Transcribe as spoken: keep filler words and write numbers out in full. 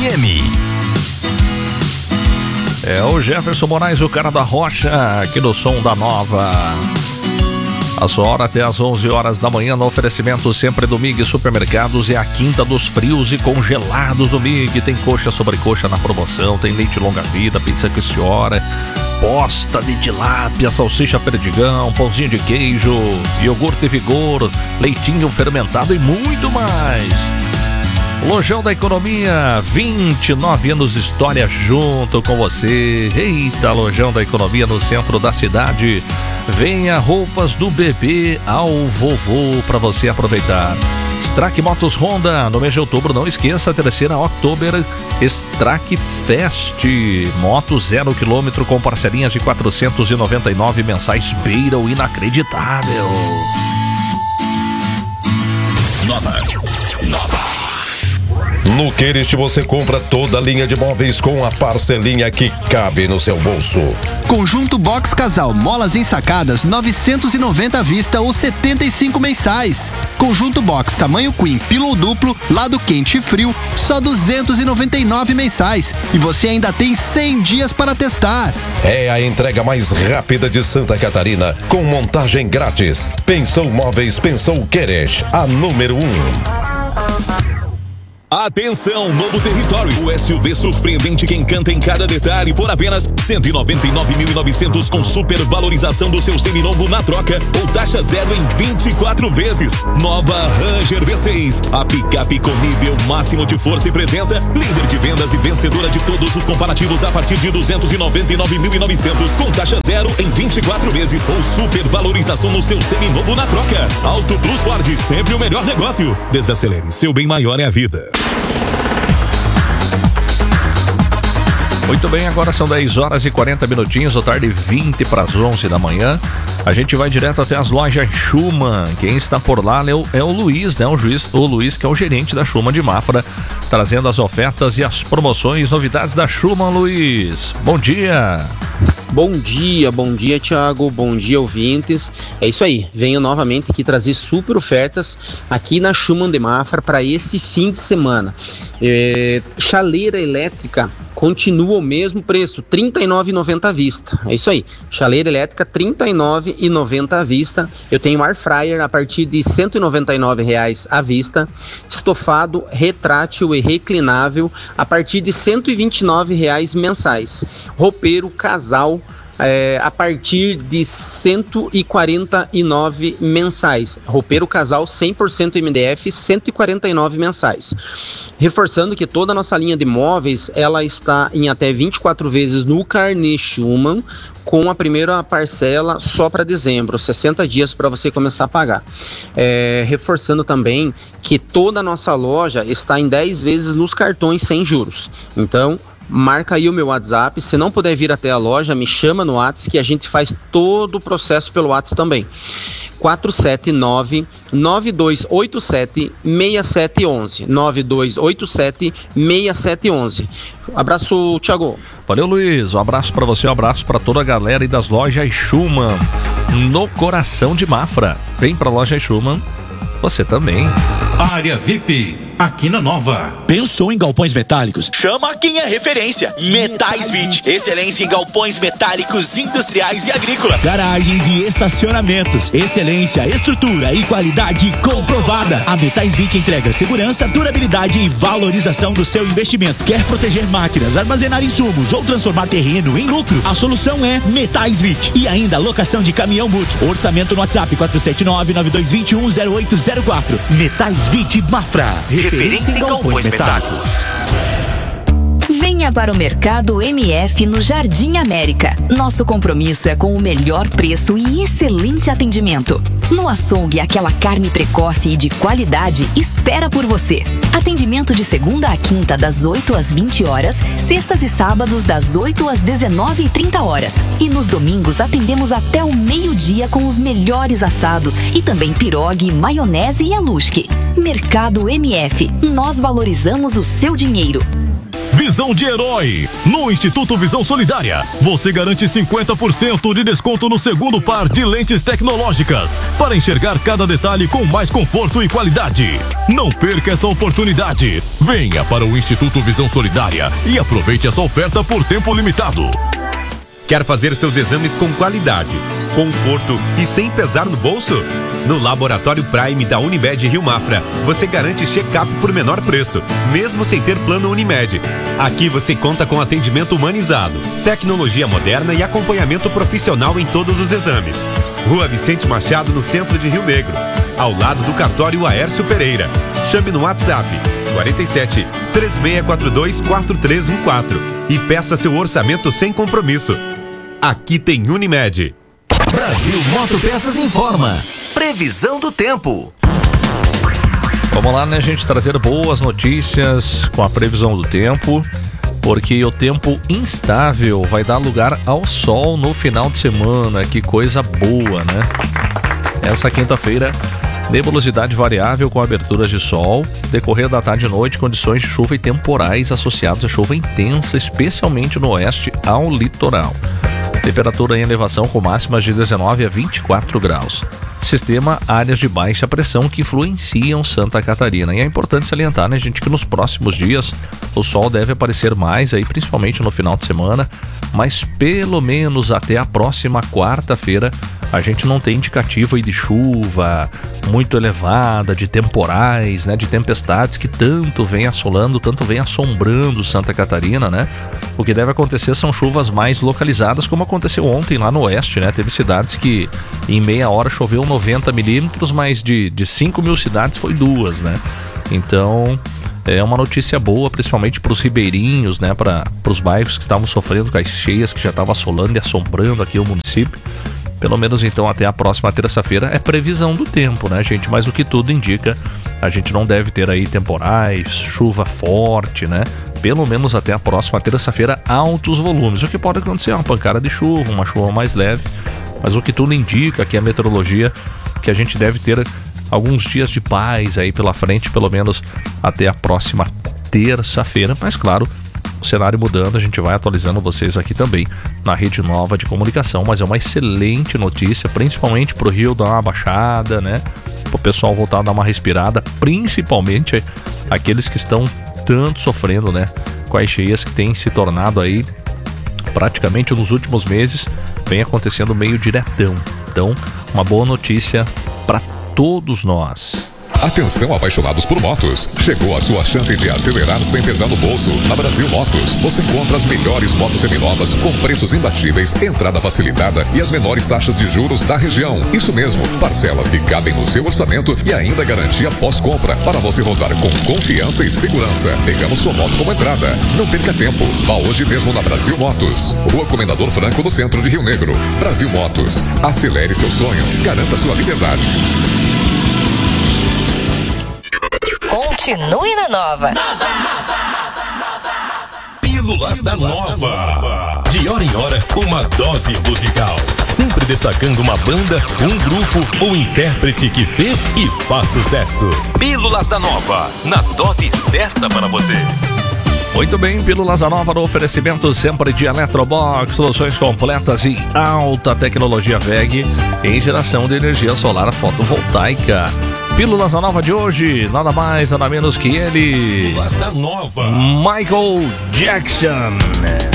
M. É o Jefferson Moraes, o cara da Rocha, aqui no Som da Nova. A sua hora até às onze horas da manhã, no oferecimento sempre do Mig Supermercados. É a quinta dos frios e congelados do Mig. Tem coxa sobre coxa na promoção, tem leite longa-vida, pizza que senhora, posta de tilápia, salsicha perdigão, pãozinho de queijo, iogurte Vigor, leitinho fermentado e muito mais. Lojão da Economia, vinte e nove anos de história junto com você. Eita, Lojão da Economia no centro da cidade. Venha roupas do bebê ao vovô para você aproveitar. Strack Motos Honda, no mês de outubro, não esqueça, a terceira October Strack Fest. Moto zero quilômetro com parcelinhas de quatrocentos e noventa e nove mensais, beira o inacreditável. Nova. Nova. No Querist você compra toda a linha de móveis com a parcelinha que cabe no seu bolso. Conjunto Box Casal, molas ensacadas, novecentos e noventa à vista ou setenta e cinco mensais. Conjunto Box tamanho Queen, pillow duplo, lado quente e frio, só duzentos e noventa e nove mensais. E você ainda tem cem dias para testar. É a entrega mais rápida de Santa Catarina, com montagem grátis. Pensou Móveis, pensou Querist, a número um. Atenção, novo território. O S U V surpreendente que encanta em cada detalhe por apenas cento e noventa e nove mil e novecentos com supervalorização do seu seminovo na troca ou taxa zero em vinte e quatro vezes. Nova Ranger V seis, a picape com nível máximo de força e presença, líder de vendas e vencedora de todos os comparativos a partir de duzentos e noventa e nove mil e novecentos com taxa zero em vinte e quatro vezes ou supervalorização no seu seminovo na troca. Auto Plus Ford, sempre o melhor negócio. Desacelere, seu bem maior é a vida. Muito bem, agora são dez horas e quarenta minutinhos, ou tarde vinte para as onze da manhã. A gente vai direto até as lojas Schumann. Quem está por lá é o, é o Luiz, né? O, juiz, o Luiz, que é o gerente da Schumann de Mafra, trazendo as ofertas e as promoções, novidades da Schumann. Luiz, bom dia. Bom dia, bom dia, Thiago, bom dia, ouvintes. É isso aí, venho novamente aqui trazer super ofertas aqui na Schumann de Mafra para esse fim de semana. É, chaleira elétrica continua o mesmo preço, trinta e nove reais e noventa centavos à vista. É isso aí, chaleira elétrica trinta e nove reais e noventa centavos à vista. Eu tenho air fryer a partir de cento e noventa e nove reais à vista. Estofado retrátil e reclinável a partir de cento e vinte e nove reais mensais. Roupeiro casal É, a partir de cento e quarenta e nove mensais. Roupeiro casal cem por cento M D F, cento e quarenta e nove mensais. Reforçando que toda a nossa linha de móveis, ela está em até vinte e quatro vezes no Carnê Schumann, com a primeira parcela só para dezembro, sessenta dias para você começar a pagar. É, reforçando também que toda a nossa loja está em dez vezes nos cartões sem juros. Então, marca aí o meu WhatsApp. Se não puder vir até a loja, me chama no WhatsApp que a gente faz todo o processo pelo WhatsApp também. quatro sete nove, nove dois oito sete, seis sete um um. nove dois oito sete, seis sete um um. Abraço, Thiago. Valeu, Luiz. Um abraço para você, um abraço para toda a galera e das lojas Schumann, no coração de Mafra. Vem pra loja Schumann, você também. Área V I P, aqui na Nova. Pensou em galpões metálicos? Chama quem é referência. Metais Vit, excelência em galpões metálicos industriais e agrícolas. Garagens e estacionamentos, excelência, estrutura e qualidade comprovada. A Metais Vit entrega segurança, durabilidade e valorização do seu investimento. Quer proteger máquinas, armazenar insumos ou transformar terreno em lucro? A solução é Metais Vit. E ainda locação de caminhão book. Orçamento no WhatsApp quatro sete nove, nove dois dois um, zero oito zero quatro. Metais Vit Mafra, referência em galpões metálicos. Venha para o Mercado M F no Jardim América. Nosso compromisso é com o melhor preço e excelente atendimento. No açougue, aquela carne precoce e de qualidade espera por você. Atendimento de segunda a quinta, das oito às vinte horas, sextas e sábados, das oito às dezenove e trinta horas. E nos domingos atendemos até o meio-dia com os melhores assados e também pirogue, maionese e alusque. Mercado M F, nós valorizamos o seu dinheiro. Visão de herói. No Instituto Visão Solidária, você garante cinquenta por cento de desconto no segundo par de lentes tecnológicas para enxergar cada detalhe com mais conforto e qualidade. Não perca essa oportunidade. Venha para o Instituto Visão Solidária e aproveite essa oferta por tempo limitado. Quer fazer seus exames com qualidade, conforto e sem pesar no bolso? No Laboratório Prime da Unimed Rio Mafra, você garante check-up por menor preço, mesmo sem ter plano Unimed. Aqui você conta com atendimento humanizado, tecnologia moderna e acompanhamento profissional em todos os exames. Rua Vicente Machado, no centro de Rio Negro, ao lado do cartório Aércio Pereira. Chame no WhatsApp quarenta e sete, três seis quatro dois, quatro três um quatro e peça seu orçamento sem compromisso. Aqui tem Unimed. Brasil Motopeças informa. Previsão do tempo. Vamos lá, né, gente, trazer boas notícias com a previsão do tempo, porque o tempo instável vai dar lugar ao sol no final de semana. Que coisa boa, né? Essa quinta-feira, nebulosidade variável com aberturas de sol, decorrer da tarde e noite, condições de chuva e temporais associados a chuva intensa, especialmente no oeste ao litoral. Temperatura em elevação com máximas de dezenove a vinte e quatro graus. Sistema áreas de baixa pressão que influenciam Santa Catarina. E é importante salientar, né, gente, que nos próximos dias o sol deve aparecer mais aí, principalmente no final de semana, mas pelo menos até a próxima quarta-feira a gente não tem indicativo aí de chuva muito elevada, de temporais, né, de tempestades que tanto vem assolando, tanto vem assombrando Santa Catarina, né? O que deve acontecer são chuvas mais localizadas, como aconteceu ontem lá no oeste, né? Teve cidades que em meia hora choveu noventa milímetros, mas de, de cinco mil cidades foi duas, né? Então é uma notícia boa, principalmente para os ribeirinhos, né? Para os bairros que estavam sofrendo com as cheias que já estavam assolando e assombrando aqui o município. Pelo menos então até a próxima terça-feira é previsão do tempo, né, gente? Mas o que tudo indica, a gente não deve ter aí temporais, chuva forte, né? Pelo menos até a próxima terça-feira, altos volumes. O que pode acontecer é uma pancada de chuva, uma chuva mais leve. Mas o que tudo indica, que a meteorologia, que a gente deve ter alguns dias de paz aí pela frente, pelo menos até a próxima terça-feira. Mas claro, o cenário mudando, a gente vai atualizando vocês aqui também na rede nova de comunicação, mas é uma excelente notícia, principalmente pro Rio dar uma baixada, né? Pro pessoal voltar a dar uma respirada, principalmente aqueles que estão tanto sofrendo, né? Com as cheias que têm se tornado aí praticamente nos últimos meses, vem acontecendo meio diretão. Então, uma boa notícia para todos nós. Atenção, apaixonados por motos. Chegou a sua chance de acelerar sem pesar no bolso. Na Brasil Motos, você encontra as melhores motos seminovas com preços imbatíveis, entrada facilitada e as menores taxas de juros da região. Isso mesmo, parcelas que cabem no seu orçamento e ainda garantia pós-compra para você rodar com confiança e segurança. Pegamos sua moto como entrada. Não perca tempo. Vá hoje mesmo na Brasil Motos. Rua Comendador Franco, no centro de Rio Negro. Brasil Motos. Acelere seu sonho. Garanta sua liberdade. Continue na Nova. Pílulas da Nova. De hora em hora, uma dose musical. Sempre destacando uma banda, um grupo ou intérprete que fez e faz sucesso. Pílulas da Nova. Na dose certa para você. Muito bem, Pílulas da Nova no oferecimento sempre de Eletrobox, soluções completas e alta tecnologia V E G em geração de energia solar fotovoltaica. Pílulas da Nova de hoje, nada mais, nada menos que ele, Pílulas da Nova, Michael Jackson.